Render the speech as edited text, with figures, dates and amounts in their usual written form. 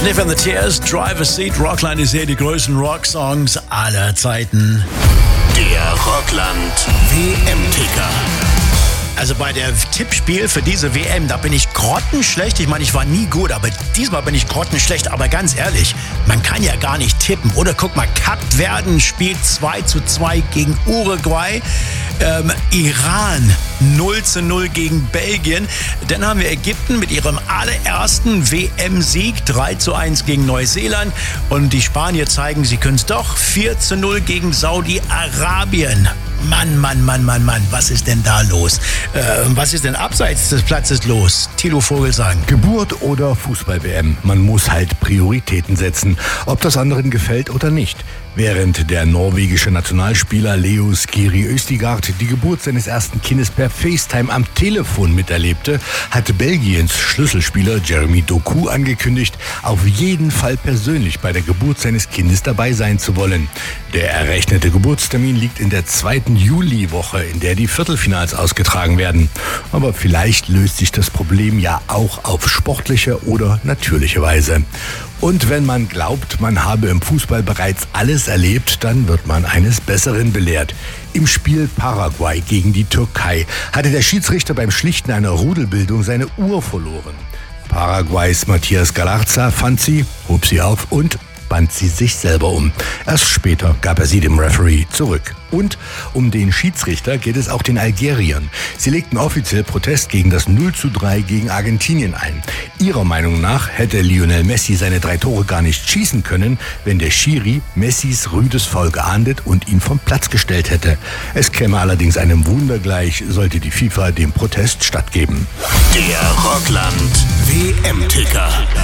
Sniff and the Tears, Drive a Seat, Rockland ist hier die größten Rocksongs aller Zeiten. Der Rockland WM-Ticker. Also bei der Tippspiel für diese WM, da bin ich grottenschlecht. Ich meine, ich war nie gut, aber diesmal bin ich grottenschlecht. Aber ganz ehrlich, man kann ja gar nicht tippen. Oder guck mal, Kapverden spielt 2:2 gegen Uruguay. Iran 0:0 gegen Belgien. Dann haben wir Ägypten mit ihrem allerersten WM-Sieg 3:1 gegen Neuseeland. Und die Spanier zeigen, sie können es doch. 4:0 gegen Saudi-Arabien. Mann, was ist denn da los? Was ist denn abseits des Platzes los? Thilo Vogelsang. Geburt oder Fußball-WM. Man muss halt Prioritäten setzen, ob das anderen gefällt oder nicht. Während der norwegische Nationalspieler Leo Skiri Østigard die Geburt seines ersten Kindes per FaceTime am Telefon miterlebte, hatte Belgiens Schlüsselspieler Jeremy Doku angekündigt, auf jeden Fall persönlich bei der Geburt seines Kindes dabei sein zu wollen. Der errechnete Geburtstermin liegt in der 2. Juliwoche, in der die Viertelfinals ausgetragen werden. Aber vielleicht löst sich das Problem ja auch auf sportliche oder natürliche Weise. Und wenn man glaubt, man habe im Fußball bereits alles erlebt, dann wird man eines Besseren belehrt. Im Spiel Paraguay gegen die Türkei hatte der Schiedsrichter beim Schlichten einer Rudelbildung seine Uhr verloren. Paraguays Matías Galarza fand sie, hob sie auf und band sie sich selber um. Erst später gab er sie dem Referee zurück. Und um den Schiedsrichter geht es auch den Algeriern. Sie legten offiziell Protest gegen das 0:3 gegen Argentinien ein. Ihrer Meinung nach hätte Lionel Messi seine 3 Tore gar nicht schießen können, wenn der Schiri Messis rüdes Foul geahndet und ihn vom Platz gestellt hätte. Es käme allerdings einem Wunder gleich, sollte die FIFA dem Protest stattgeben. Der Rockland WM-Ticker.